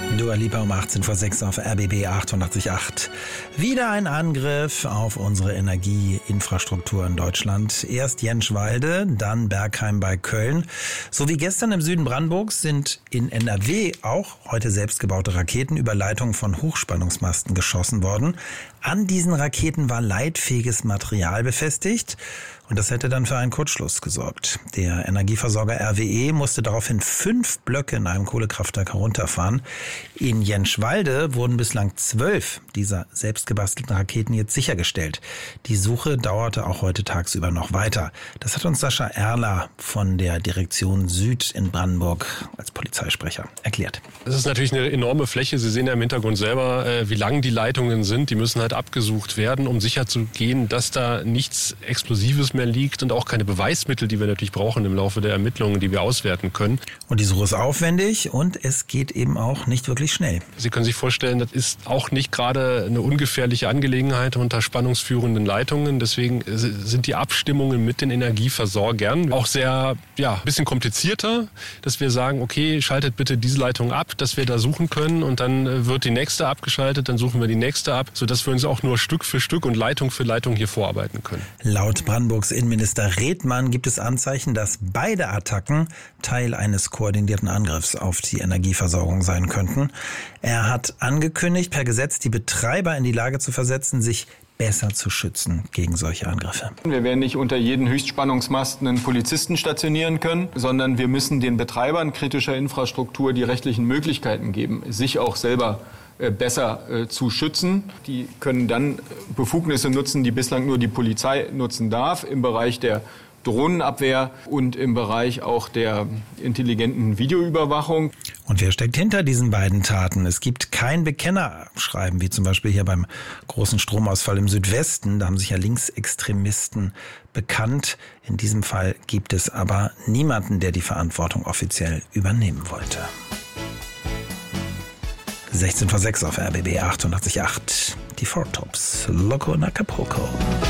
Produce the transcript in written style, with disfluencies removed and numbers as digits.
Dua Lipa um 18:06 auf RBB 88.8. Wieder ein Angriff auf unsere Energieinfrastruktur in Deutschland. Erst Jentschwalde, dann Bergheim bei Köln. So wie gestern im Süden Brandenburgs sind in NRW auch heute selbstgebaute Raketen über Leitungen von Hochspannungsmasten geschossen worden. An diesen Raketen war leitfähiges Material befestigt. Und das hätte dann für einen Kurzschluss gesorgt. Der Energieversorger RWE musste daraufhin 5 Blöcke in einem Kohlekraftwerk herunterfahren. In Jentschwalde wurden bislang 12 dieser selbstgebastelten Raketen jetzt sichergestellt. Die Suche dauerte auch heute tagsüber noch weiter. Das hat uns Sascha Erler von der Direktion Süd in Brandenburg als Polizeisprecher erklärt. Das ist natürlich eine enorme Fläche. Sie sehen ja im Hintergrund selber, wie lang die Leitungen sind. Die müssen halt abgesucht werden, um sicherzugehen, dass da nichts Explosives mehr liegt und auch keine Beweismittel, die wir natürlich brauchen im Laufe der Ermittlungen, die wir auswerten können. Und die Suche ist aufwendig und es geht eben auch nicht wirklich schnell. Sie können sich vorstellen, das ist auch nicht gerade eine ungefährliche Angelegenheit unter spannungsführenden Leitungen. Deswegen sind die Abstimmungen mit den Energieversorgern auch sehr, ein bisschen komplizierter, dass wir sagen, okay, schaltet bitte diese Leitung ab, dass wir da suchen können und dann wird die nächste abgeschaltet, dann suchen wir die nächste ab, sodass wir uns auch nur Stück für Stück und Leitung für Leitung hier vorarbeiten können. Laut Brandenburgs Innenminister Redmann gibt es Anzeichen, dass beide Attacken Teil eines koordinierten Angriffs auf die Energieversorgung sein könnten. Er hat angekündigt, per Gesetz die Betreiber in die Lage zu versetzen, sich besser zu schützen gegen solche Angriffe. Wir werden nicht unter jeden Höchstspannungsmast einen Polizisten stationieren können, sondern wir müssen den Betreibern kritischer Infrastruktur die rechtlichen Möglichkeiten geben, sich auch selber besser zu schützen. Die können dann Befugnisse nutzen, die bislang nur die Polizei nutzen darf, im Bereich der Drohnenabwehr und im Bereich auch der intelligenten Videoüberwachung. Und wer steckt hinter diesen beiden Taten? Es gibt kein Bekennerschreiben, wie zum Beispiel hier beim großen Stromausfall im Südwesten. Da haben sich ja Linksextremisten bekannt. In diesem Fall gibt es aber niemanden, der die Verantwortung offiziell übernehmen wollte. 16:06 auf RBB 88.8. Die Four Tops, Loco in Acapulco.